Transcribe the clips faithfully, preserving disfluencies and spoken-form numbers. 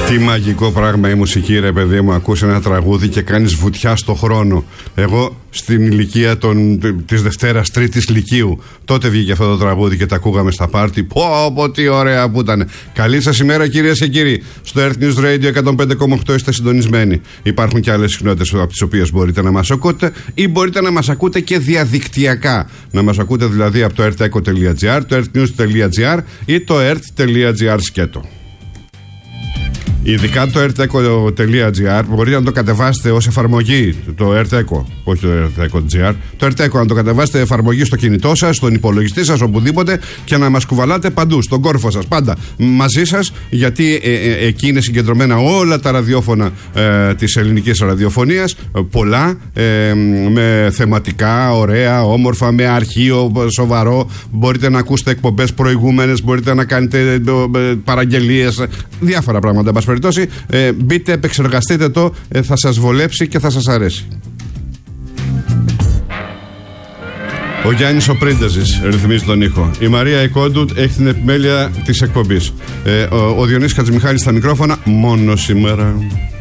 Τι μαγικό πράγμα η μουσική, ρε παιδί μου. Ακούς ένα τραγούδι και κάνεις βουτιά στο χρόνο. Εγώ στην ηλικία των, της Δευτέρας Τρίτης Λυκείου, τότε βγήκε αυτό το τραγούδι και τα ακούγαμε στα πάρτι. Πω, πω, τι ωραία που ήταν. Καλή σας ημέρα, κυρίες και κύριοι. Στο Earth News Radio εκατόν πέντε κόμμα οκτώ είστε συντονισμένοι. Υπάρχουν και άλλες συχνότητες από τις οποίες μπορείτε να μας ακούτε ή μπορείτε να μας ακούτε και διαδικτυακά. Να μας ακούτε δηλαδή από το eartheco τελεία gr, το earthnews τελεία gr ή το earth τελεία gr σκέτο. Ειδικά το eartheco τελεία gr μπορείτε να το κατεβάσετε ως εφαρμογή, το eartheco, όχι το eartheco.gr, το eartheco να το κατεβάσετε εφαρμογή στο κινητό σας, στον υπολογιστή σας, οπουδήποτε, και να μας κουβαλάτε παντού, στον κόρφο σας, πάντα μαζί σας, γιατί ε, ε, εκεί είναι συγκεντρωμένα όλα τα ραδιόφωνα ε, της ελληνικής ραδιοφωνίας, πολλά, ε, με θεματικά, ωραία, όμορφα, με αρχείο σοβαρό. Μπορείτε να ακούσετε εκπομπές προηγούμενες, μπορείτε να κάνετε ε, παραγγελίες, διάφορα πράγματα. Περιπτώσει, ε, μπείτε, επεξεργαστείτε το, ε, θα σας βολέψει και θα σας αρέσει. Ο Γιάννης ο Πρίντεζης ρυθμίζει τον ήχο. Η Μαρία Ικόντου έχει την επιμέλεια της εκπομπής. Ε, ο, ο Διονύσης Χατζημιχάλης στα μικρόφωνα, μόνο σήμερα.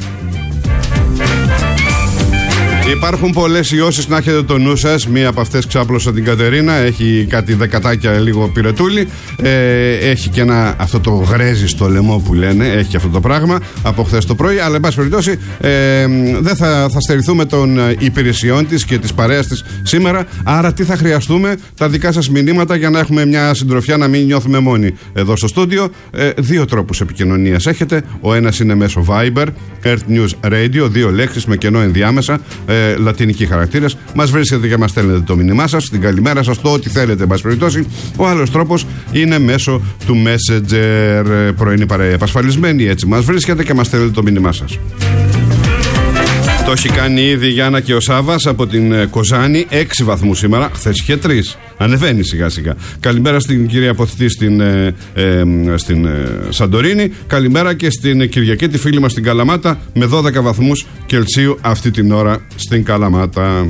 Υπάρχουν πολλές ιώσεις, να έχετε το νου σας. Μία από αυτές ξάπλωσα την Κατερίνα. Έχει κάτι δεκατάκια λίγο πυρετούλι. Ε, έχει και ένα αυτό το γρέζι στο λαιμό που λένε. Έχει και αυτό το πράγμα από χθες το πρωί. Αλλά εν πάση περιπτώσει ε, δεν θα, θα στερηθούμε των υπηρεσιών της και της παρέας της σήμερα. Άρα τι θα χρειαστούμε? Τα δικά σας μηνύματα για να έχουμε μια συντροφιά, να μην νιώθουμε μόνοι εδώ στο στούντιο. Ε, δύο τρόπους επικοινωνίας έχετε. Ο ένας είναι μέσω Viber, Earth News Radio, δύο λέξεις με κενό ενδιάμεσα. Ε, λατινικοί χαρακτήρες. Μας βρίσκετε και μας στέλνετε το μήνυμά σας, την καλημέρα σας, το ό,τι θέλετε, εν πάση περιπτώσει. Ο άλλος τρόπος είναι μέσω του Messenger, πρωινή παρέα επασφαλισμένη. Έτσι μας βρίσκετε και μας στέλνετε το μήνυμά σας. Το έχει κάνει ήδη η Γιάννα και ο Σάββας από την Κοζάνη. Έξι βαθμούς σήμερα, χθες είχε τρεις. Ανεβαίνει σιγά σιγά. Καλημέρα στην κυρία Αποθητή στην, ε, ε, στην ε, Σαντορίνη. Καλημέρα και στην Κυριακή, τη φίλη μας στην Καλαμάτα, με δώδεκα βαθμούς Κελσίου αυτή την ώρα στην Καλαμάτα.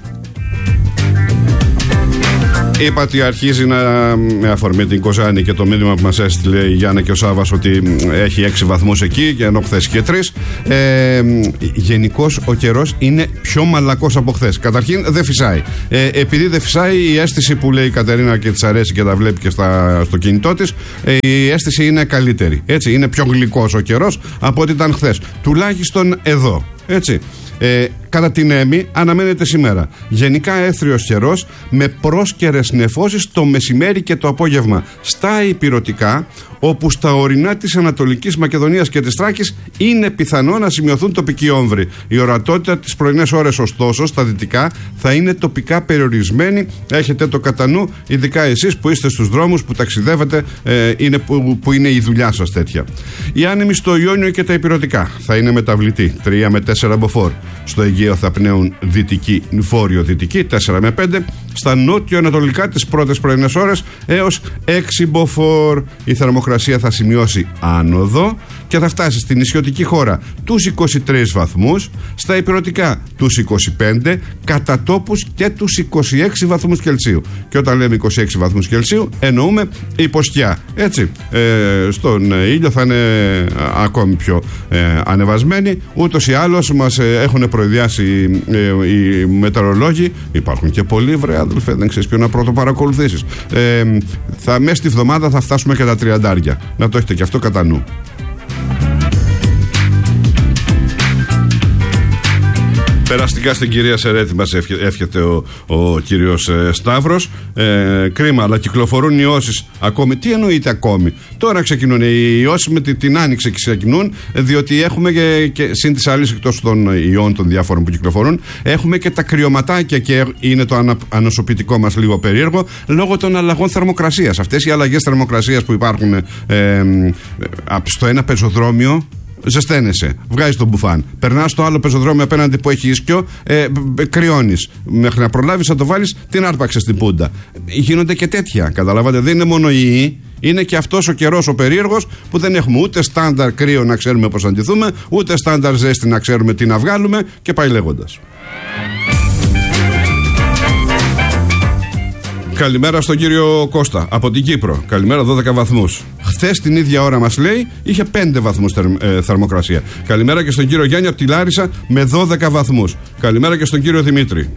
Είπα ότι αρχίζει να, με αφορμή την Κοζάνη και το μήνυμα που μας έστειλε η Γιάννα και ο Σάββας, ότι έχει έξι βαθμούς εκεί και ενώ χθες είχε τρεις. Ε, γενικώς ο καιρός είναι πιο μαλακός από χθες. Καταρχήν δεν φυσάει. Ε, επειδή δεν φυσάει, η αίσθηση που λέει η Κατερίνα και της αρέσει και τα βλέπει και στα, στο κινητό της, ε, η αίσθηση είναι καλύτερη. Έτσι, είναι πιο γλυκός ο καιρός από ό,τι ήταν χθες. Τουλάχιστον εδώ. Έτσι. Ε, κατά την Έμι αναμένεται σήμερα γενικά έθριος καιρός με πρόσκαιρες νεφώσεις το μεσημέρι και το απόγευμα στα ηπειρωτικά, όπου στα ορεινά της Ανατολικής Μακεδονίας και της Θράκης είναι πιθανό να σημειωθούν τοπικοί όμβροι. Η ορατότητα τις πρωινές ώρες, ωστόσο, στα δυτικά θα είναι τοπικά περιορισμένη. Έχετε το κατά νου, ειδικά εσείς που είστε στους δρόμους, που ταξιδεύετε, ε, είναι που, που είναι η δουλειά σας τέτοια. Οι άνεμοι στο Ιόνιο και τα ηπειρωτικά θα είναι μεταβλητοί, τρία με τέσσερα μποφόρ. Στο Αιγαίο θα πνέουν δυτική, βόρειο-δυτική, τέσσερα με πέντε. Στα νότιο-ανατολικά τις πρώτες πρωινές ώρες έως έξι μποφόρ. Η θερμοκρασία θα σημειώσει άνοδο και θα φτάσει στην νησιωτική χώρα τους είκοσι τρεις βαθμούς, στα ηπειρωτικά τους είκοσι πέντε, κατά τόπους και τους είκοσι έξι βαθμούς Κελσίου. Και όταν λέμε είκοσι έξι βαθμούς Κελσίου εννοούμε υποσκιά. Έτσι, ε, στον ήλιο θα είναι ακόμη πιο ε, ανεβασμένοι. Ούτως ή άλλως μας ε, έχουν προειδιάσει ε, οι μετεωρολόγοι. Υπάρχουν και πολλοί, βρε αδελφέ, δεν ξέρεις ποιο να πρώτο παρακολουθήσεις. Ε, θα, μέσα στη βδομάδα θα φτάσουμε και τα τριαντάρια. Να το έχετε και αυτό κατά νου. Περαστικά στην κυρία Σερέτη μας εύχεται ο, ο κύριος ε, Σταύρος. Ε, κρίμα, αλλά κυκλοφορούν ιώσεις ακόμη. Τι εννοείται ακόμη? Τώρα ξεκινούν οι ιώσεις, με την, την άνοιξη ξεκινούν, διότι έχουμε και, και συν της άλλης, εκτός των ιών των διάφορων που κυκλοφορούν, έχουμε και τα κρυωματάκια, και είναι το ανα, ανοσοποιητικό μας λίγο περίεργο λόγω των αλλαγών θερμοκρασίας. Αυτές οι αλλαγές θερμοκρασίας που υπάρχουν ε, ε, στο ένα πεζοδρόμιο, ζεσταίνεσαι, βγάζεις τον μπουφάν. Περνάς στο άλλο πεζοδρόμιο απέναντι που έχει ίσκιο, ε, κρυώνεις. Μέχρι να προλάβεις να το βάλεις, την άρπαξες στην πούντα. Γίνονται και τέτοια, καταλάβατε. Δεν είναι μόνο η ιή, είναι και αυτός ο καιρός ο περίεργος, που δεν έχουμε ούτε στάνταρ κρύο να ξέρουμε πώς αντιθούμε, ούτε στάνταρ ζέστη να ξέρουμε τι να βγάλουμε, και πάει λέγοντας. Καλημέρα στον κύριο Κώστα από την Κύπρο. Καλημέρα, δώδεκα βαθμούς. Χθες την ίδια ώρα μας λέει είχε πέντε βαθμούς θερμ, ε, θερμοκρασία. Καλημέρα και στον κύριο Γιάννη από τη Λάρισα με δώδεκα βαθμούς. Καλημέρα και στον κύριο Δημήτρη.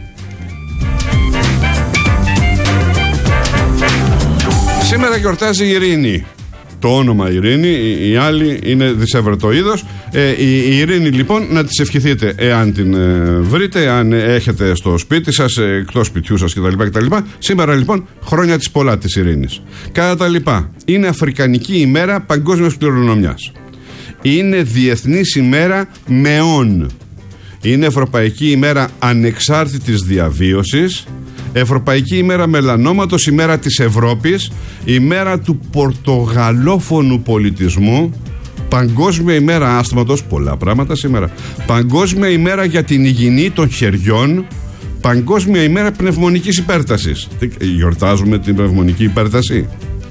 Σήμερα γιορτάζει η Ειρήνη. Το όνομα Ειρήνη, η άλλη είναι δισεύρετο είδος. Ε, η, η Ειρήνη λοιπόν να της ευχηθείτε εάν την ε, βρείτε, αν έχετε στο σπίτι σας, ε, εκτός σπιτιού σας κτλ, κτλ. Σήμερα λοιπόν χρόνια της πολλά της Ειρήνης. Κατά τα λοιπά, είναι Αφρικανική ημέρα παγκόσμιας κληρονομιάς. Είναι Διεθνής ημέρα μεών. Είναι Ευρωπαϊκή ημέρα ανεξάρτητης διαβίωσης. Ευρωπαϊκή ημέρα μελανόματος, ημέρα της Ευρώπης, ημέρα του πορτογαλόφωνου πολιτισμού, παγκόσμια ημέρα άσθματος, πολλά πράγματα σήμερα, παγκόσμια ημέρα για την υγιεινή των χεριών, παγκόσμια ημέρα πνευμονικής υπέρτασης. Γιορτάζουμε την πνευμονική υπέρταση.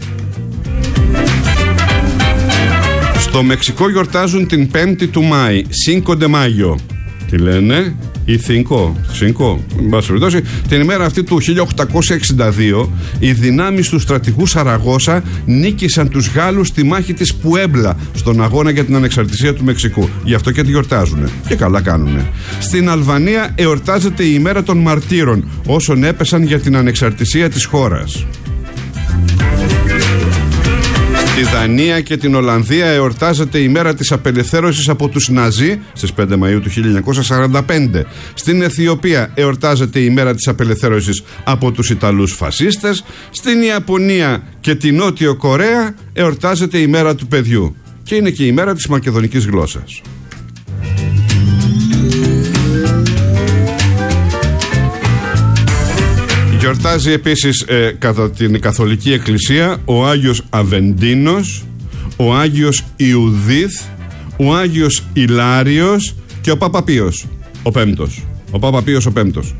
Στο Μεξικό γιορτάζουν την πέμπτη του Μάη, Cinco de Mayo. Τι λένε, ή Cinco, Cinco, εν πάση περιπτώσει, την ημέρα αυτή του χίλια οκτακόσια εξήντα δύο οι δυνάμεις του στρατηγού Σαραγώσα νίκησαν τους Γάλλους στη μάχη της Πουέμπλα στον αγώνα για την ανεξαρτησία του Μεξικού. Γι' αυτό και τη γιορτάζουνε. Και καλά κάνουνε. Στην Αλβανία εορτάζεται η ημέρα των μαρτύρων όσων έπεσαν για την ανεξαρτησία της χώρας. Στη Δανία και την Ολλανδία εορτάζεται η μέρα της απελευθέρωσης από τους Ναζί στις πέντε Μαΐου του χίλια εννιακόσια σαράντα πέντε. Στην Αιθιοπία εορτάζεται η μέρα της απελευθέρωσης από τους Ιταλούς φασίστες. Στην Ιαπωνία και την Νότιο Κορέα εορτάζεται η μέρα του παιδιού. Και είναι και η μέρα της μακεδονικής γλώσσας. Γιορτάζει επίσης ε, κατά την Καθολική Εκκλησία ο Άγιος Αβεντίνος, ο Άγιος Ιουδίθ, ο Άγιος Ηλάριος και ο Πάπα Πίος, ο Πέμπτος. Ο Πάπα Πίος ο Πέμπτος.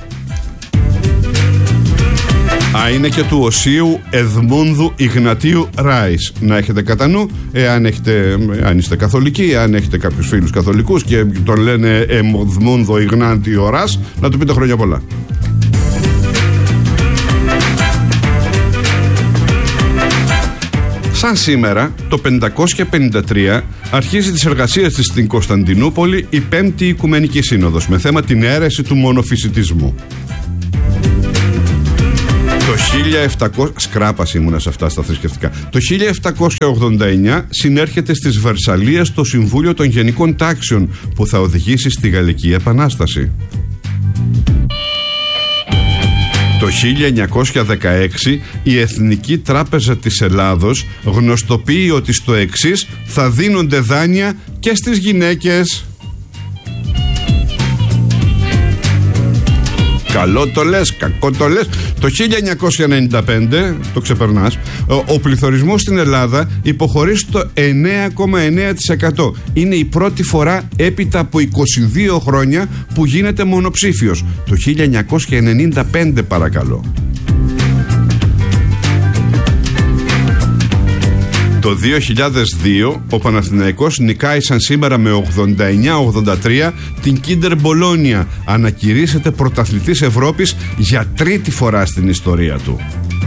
Α, είναι και του Οσίου Εδμούνδου Ιγνατίου Ράης. Να έχετε κατά νου, εάν έχετε, αν είστε καθολικοί, αν έχετε κάποιους φίλους καθολικούς και τον λένε Εδμούνδο Ιγνάτιο Ράς, να του πείτε χρόνια πολλά. Σαν σήμερα, το πεντακόσια πενήντα τρία, αρχίζει τις εργασίες της στην Κωνσταντινούπολη η Πέμπτη Οικουμενική Σύνοδος με θέμα την αίρεση του μονοφυσιτισμού. Το χίλια επτακόσια... Σκράπας ήμουνα σε αυτά στα θρησκευτικά. Το χίλια επτακόσια ογδόντα εννιά συνέρχεται στις Βερσαλίες το Συμβούλιο των Γενικών Τάξεων που θα οδηγήσει στη Γαλλική Επανάσταση. Το χίλια εννιακόσια δεκαέξι η Εθνική Τράπεζα της Ελλάδος γνωστοποιεί ότι στο εξής θα δίνονται δάνεια και στις γυναίκες. Καλό το λες, κακό το λες. Το χίλια εννιακόσια ενενήντα πέντε, το ξεπερνάς, ο, ο πληθωρισμός στην Ελλάδα υποχωρεί στο εννέα κόμμα εννέα τοις εκατό. Είναι η πρώτη φορά έπειτα από είκοσι δύο χρόνια που γίνεται μονοψήφιος. Το χίλια εννιακόσια ενενήντα πέντε παρακαλώ. Το δύο χιλιάδες δύο ο Παναθηναϊκός νικάει σαν σήμερα με ογδόντα εννέα ογδόντα τρία την Κίντερ Μπολόνια. Ανακηρύσσεται πρωταθλητής Ευρώπης για τρίτη φορά στην ιστορία του.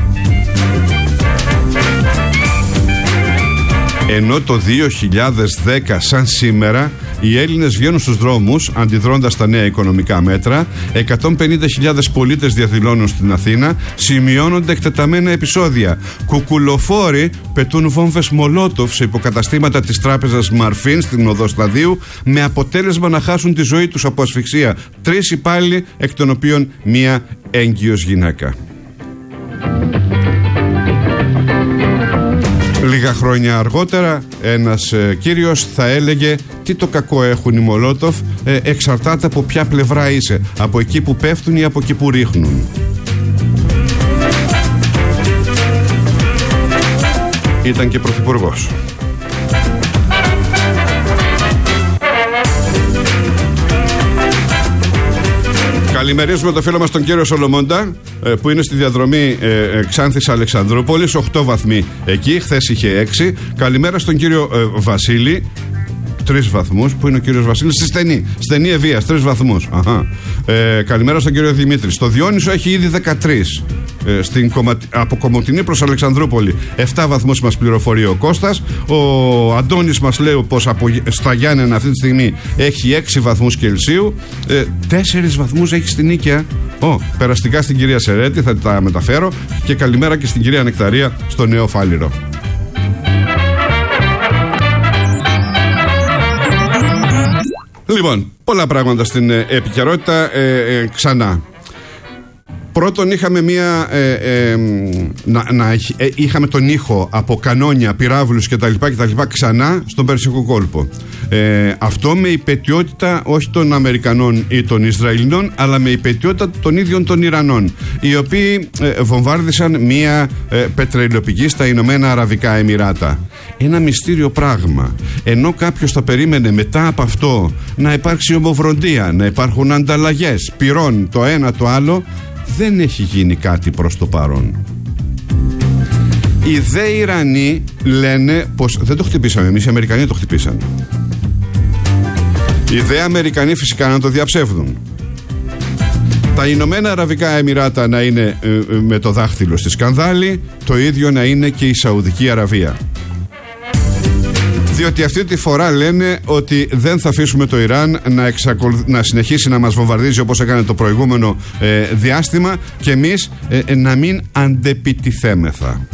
Ενώ το δύο χιλιάδες δέκα σαν σήμερα οι Έλληνες βγαίνουν στους δρόμους αντιδρώντας στα νέα οικονομικά μέτρα, εκατόν πενήντα χιλιάδες πολίτες διαδηλώνουν στην Αθήνα, σημειώνονται εκτεταμένα επεισόδια. Κουκουλοφόροι πετούν βόμβες Μολότοφ σε υποκαταστήματα της τράπεζας Μαρφίν στην οδό Σταδίου, με αποτέλεσμα να χάσουν τη ζωή τους από ασφυξία τρεις υπάλληλοι, εκ των οποίων μία έγκυος γυναίκα. Λίγα χρόνια αργότερα ένας ε, κύριος θα έλεγε τι το κακό έχουν οι Μολότοφ, ε, εξαρτάται από ποια πλευρά είσαι, από εκεί που πέφτουν ή από εκεί που ρίχνουν. Ήταν και πρωθυπουργός. Καλημερίζουμε το φίλο μας τον κύριο Σολομώντα που είναι στη διαδρομή ε, Ξάνθης Αλεξανδρούπολης, οκτώ βαθμοί εκεί, χθες είχε έξι. Καλημέρα στον κύριο ε, Βασίλη, τρεις βαθμούς. Πού είναι ο κύριος Βασίλης? Στη Στενή, Στενή Ευβοίας, τρεις βαθμούς. Αχα. Ε, καλημέρα στον κύριο Δημήτρη. Στο Διόνυσο έχει ήδη δεκατρείς. ε, στην κομμα... από Κομοτηνή προς Αλεξανδρούπολη επτά βαθμούς μας πληροφορεί ο Κώστας. Ο Αντώνης μας λέει πως από... στα Γιάννενα αυτή τη στιγμή έχει έξι βαθμούς Κελσίου, ε, τέσσερις βαθμούς έχει στην Νίκαια. Ω, περαστικά στην κυρία Σερέτη, θα τα μεταφέρω, και καλημέρα και στην κυρία Νεκταρία στο Νέο Φάληρο. Λοιπόν, πολλά πράγματα στην ε, επικαιρότητα. ε, ε, ξανά. Πρώτον είχαμε μία ε, ε, να, να, ε, είχαμε τον ήχο από κανόνια, πυράβλους κτλ, κτλ ξανά στον Περσικό κόλπο. Ε, αυτό με υπαιτιότητα όχι των Αμερικανών ή των Ισραηλινών, αλλά με υπαιτιότητα των ίδιων των Ιρανών, οι οποίοι ε, βομβάρδισαν μία ε, πετρελαιοπηγή στα Ηνωμένα Αραβικά Εμιράτα. Ένα μυστήριο πράγμα. Ενώ κάποιος θα περίμενε μετά από αυτό να υπάρξει ομοβροντία, να υπάρχουν ανταλλαγές πυρών το ένα το άλλο, δεν έχει γίνει κάτι προς το παρόν. Οι δε Ιρανοί λένε πως δεν το χτυπήσαμε εμείς, οι Αμερικανοί το χτυπήσαν. Οι δε Αμερικανοί φυσικά να το διαψεύδουν. Τα Ηνωμένα Αραβικά Εμιράτα να είναι ε, ε, με το δάχτυλο στη σκανδάλη, το ίδιο να είναι και η Σαουδική Αραβία. Διότι αυτή τη φορά λένε ότι δεν θα αφήσουμε το Ιράν να, εξακολου... να συνεχίσει να μας βομβαρδίζει όπως έκανε το προηγούμενο ε, διάστημα, και εμείς ε, ε, να μην αντεπιτιθέμεθα.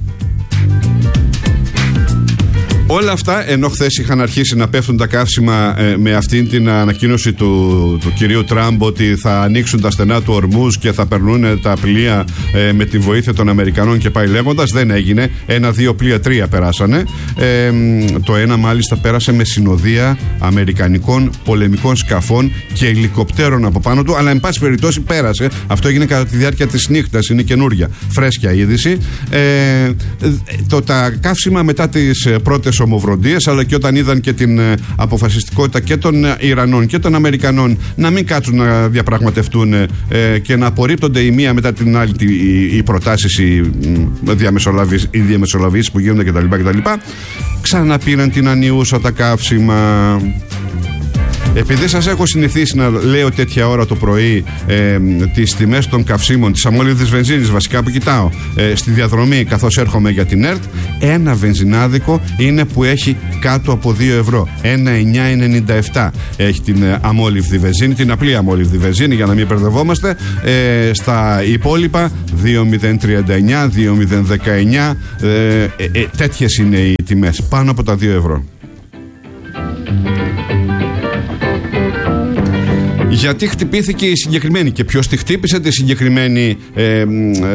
Όλα αυτά, ενώ χθες είχαν αρχίσει να πέφτουν τα καύσιμα ε, με αυτήν την ανακοίνωση του, του κυρίου Τραμπ ότι θα ανοίξουν τα στενά του Ορμούζ και θα περνούν τα πλοία ε, με τη βοήθεια των Αμερικανών και πάει λέγοντας, δεν έγινε. Ένα, δύο πλοία, τρία περάσανε. Ε, το ένα μάλιστα πέρασε με συνοδεία αμερικανικών πολεμικών σκαφών και ελικοπτέρων από πάνω του, αλλά εν πάση περιπτώσει πέρασε. Αυτό έγινε κατά τη διάρκεια της νύχτας, είναι καινούρια, φρέσκια είδηση. Ε, το, τα καύσιμα μετά τις πρώτες ομοβροντίες, αλλά και όταν είδαν και την ε, αποφασιστικότητα και των ε, Ιρανών και των Αμερικανών να μην κάτσουν να διαπραγματευτούν ε, και να απορρίπτονται η μία μετά την άλλη οι, οι προτάσεις, οι, οι διαμεσολαβήσεις που γίνονται κτλ, κτλ, ξαναπήραν την ανιούσα τα καύσιμα. Επειδή σας έχω συνηθίσει να λέω τέτοια ώρα το πρωί ε, τις τιμές των καυσίμων, της αμόλυβδης βενζίνης βασικά που κοιτάω ε, στη διαδρομή καθώς έρχομαι για την ΕΡΤ, ένα βενζινάδικο είναι που έχει κάτω από δύο ευρώ. ένα εννιά ενενήντα επτά έχει την ε, αμόλυβδη βενζίνη, την απλή αμόλυβδη βενζίνη, για να μην μπερδευόμαστε. Ε, στα υπόλοιπα δύο μηδέν τριάντα εννιά, δύο μηδέν δεκαεννιά, ε, ε, ε, τέτοιες είναι οι τιμές, πάνω από τα δύο ευρώ. Γιατί χτυπήθηκε η συγκεκριμένη και ποιος τη χτύπησε τη συγκεκριμένη, ε, ε,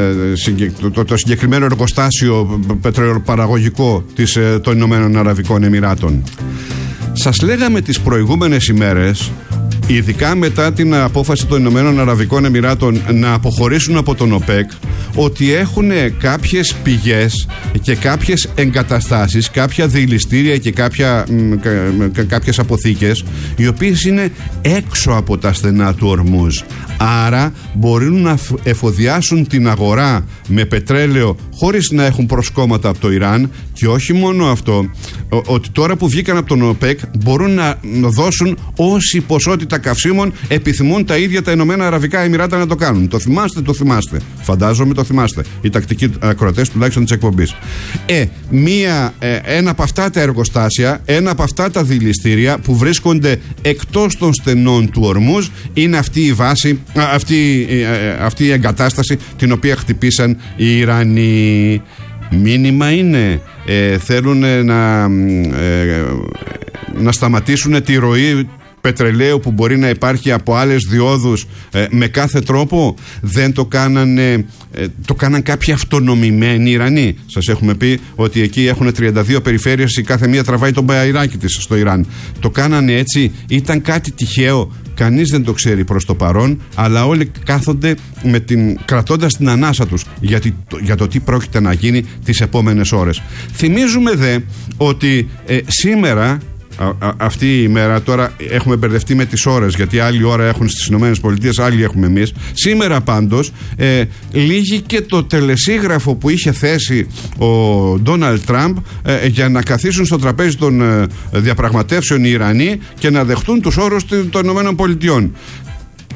το, το, το συγκεκριμένο εργοστάσιο πετρελαιοπαραγωγικό της, ε, των Ηνωμένων Αραβικών Εμιράτων. Σας λέγαμε τις προηγούμενες ημέρες, ειδικά μετά την απόφαση των Ηνωμένων Αραβικών Εμιράτων να αποχωρήσουν από τον ΟΠΕΚ, ότι έχουν κάποιες πηγές και κάποιες εγκαταστάσεις, κάποια δειλιστήρια και κάποια, κα, κάποιες αποθήκες, οι οποίες είναι έξω από τα στενά του Ορμούζ. Άρα μπορούν να εφοδιάσουν την αγορά με πετρέλαιο χωρίς να έχουν προσκόμματα από το Ιράν. Και όχι μόνο αυτό, ότι τώρα που βγήκαν από τον ΟΠΕΚ μπορούν να δώσουν όση ποσότητα καυσίμων επιθυμούν τα ίδια τα Ηνωμένα Αραβικά Εμιράτα να το κάνουν. Το θυμάστε, το θυμάστε. Φαντάζομαι το θυμάστε. Οι τακτικοί ακροατές τουλάχιστον της εκπομπής. Ε, μία, ε, ένα από αυτά τα εργοστάσια, ένα από αυτά τα δειλιστήρια που βρίσκονται εκτός των στενών του Ορμούζ είναι αυτή η βάση, α, αυτή, ε, αυτή η εγκατάσταση την οποία χτυπήσαν οι Ιρανοί. Μήνυμα είναι, ε, θέλουν να, ε, να σταματήσουν τη ροή πετρελαίου που μπορεί να υπάρχει από άλλες διόδους ε, με κάθε τρόπο. Δεν το κάνανε, ε, το κάναν κάποιοι αυτονομημένοι Ιρανοί. Σας έχουμε πει ότι εκεί έχουν τριάντα δύο περιφέρειες, η κάθε μία τραβάει τον μπαϊράκι της στο Ιράν. Το κάνανε έτσι, ήταν κάτι τυχαίο. Κανείς δεν το ξέρει προς το παρόν, αλλά όλοι κάθονται με την, κρατώντας την ανάσα τους για, τη, για το τι πρόκειται να γίνει τις επόμενες ώρες. Θυμίζουμε δε ότι ε, σήμερα, α, α, αυτή η ημέρα, τώρα έχουμε μπερδευτεί με τις ώρες, γιατί άλλη ώρα έχουν στις ΗΠΑ, άλλη έχουμε εμείς. Σήμερα πάντως ε, λύγει και το τελεσίγραφο που είχε θέσει ο Ντόναλντ Τραμπ ε, για να καθίσουν στο τραπέζι των ε, διαπραγματεύσεων οι Ιρανοί και να δεχτούν τους όρους των ΗΠΑ.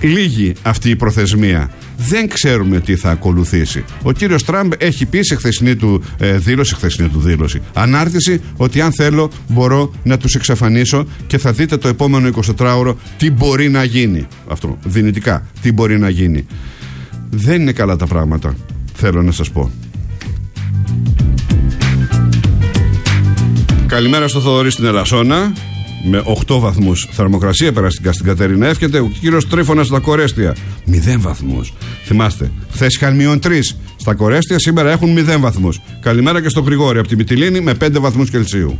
λίγη αυτή η προθεσμία. Δεν ξέρουμε τι θα ακολουθήσει. Ο κύριος Τραμπ έχει πει σε χθεσινή του ε, δήλωση, χθεσινή του δήλωση, ανάρτηση, ότι αν θέλω μπορώ να τους εξαφανίσω και θα δείτε το επόμενο εικοσιτετράωρο τι μπορεί να γίνει. Αυτό, δυνητικά, τι μπορεί να γίνει. Δεν είναι καλά τα πράγματα, θέλω να σας πω. Καλημέρα στο Θοδωρή στην Ελασσόνα. Με οκτώ βαθμούς θερμοκρασία περαστικά στην Κατερίνα. Εύχεται ο κύριος Τρίφωνας στα Κορέστια. μηδέν βαθμούς. Θυμάστε, χθες είχαν μείον τρεις στα Κορέστια, σήμερα έχουν μηδέν βαθμούς. Καλημέρα και στο Γρηγόρη από τη Μυτιλήνη με πέντε βαθμούς Κελσίου.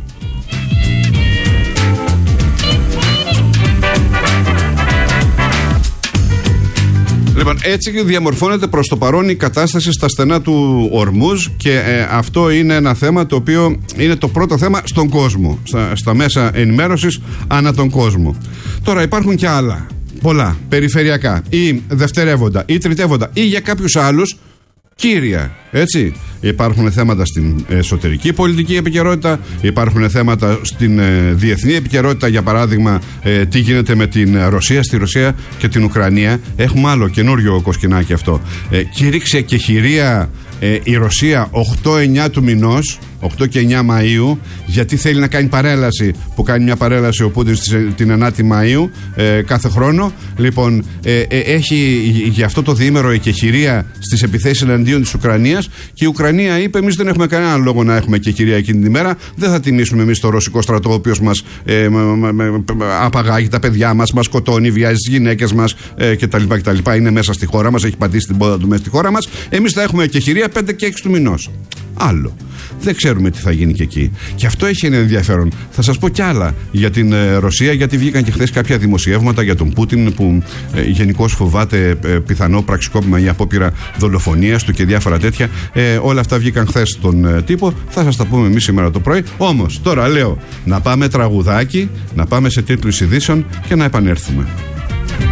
Λοιπόν, έτσι διαμορφώνεται προς το παρόν η κατάσταση στα στενά του Ορμούζ και ε, αυτό είναι ένα θέμα το οποίο είναι το πρώτο θέμα στον κόσμο, στα, στα μέσα ενημέρωσης ανά τον κόσμο. Τώρα υπάρχουν και άλλα, πολλά, περιφερειακά ή δευτερεύοντα ή τριτεύοντα ή για κάποιους άλλους κύρια, έτσι. Υπάρχουν θέματα στην εσωτερική πολιτική επικαιρότητα, υπάρχουν θέματα στην ε, διεθνή επικαιρότητα, για παράδειγμα ε, τι γίνεται με την Ρωσία, στη Ρωσία και την Ουκρανία. Έχουμε άλλο καινούριο κοσκινάκι αυτό. Ε, κήρυξε και χειρία ε, η Ρωσία οκτώ εννιά του μηνός, οκτώ και εννιά Μαΐου, γιατί θέλει να κάνει παρέλαση, που κάνει μια παρέλαση ο Πούτιν την ενάτη Μαΐου ε, κάθε χρόνο. Λοιπόν, ε, ε, έχει για αυτό το διήμερο εκεχηρία στις επιθέσεις εναντίον της Ουκρανίας και η Ουκρανία είπε: εμείς δεν έχουμε κανένα λόγο να έχουμε εκεχηρία εκείνη την ημέρα. Δεν θα τιμήσουμε εμείς το ρωσικό στρατό, ο οποίος μας ε, απαγάγει τα παιδιά μας, μας σκοτώνει, βιάζει τις γυναίκες μας ε, κτλ, κτλ. Είναι μέσα στη χώρα μας, έχει πατήσει την πόδα του μέσα στη χώρα μας. Εμείς θα έχουμε εκεχηρία πέντε και έξι του μηνός. Άλλο. Δεν ξέρουμε τι θα γίνει και εκεί. Και αυτό έχει ένα ενδιαφέρον. Θα σας πω κι άλλα για την ε, Ρωσία, γιατί βγήκαν και χθες κάποια δημοσιεύματα για τον Πούτιν που ε, γενικώς φοβάται ε, πιθανό πραξικόπημα ή απόπειρα δολοφονίας του και διάφορα τέτοια. Ε, όλα αυτά βγήκαν χθες στον ε, τύπο. Θα σας τα πούμε εμείς σήμερα το πρωί. Όμως τώρα λέω να πάμε τραγουδάκι, να πάμε σε τίτλους ειδήσεων και να επανέλθουμε.